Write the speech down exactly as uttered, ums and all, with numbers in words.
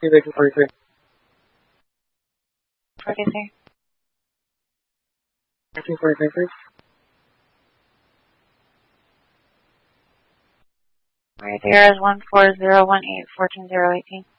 Vacant forty-three. forty-three. Vacant forty-three, please. Right there is one four zero one eight fourteen zero eighteen.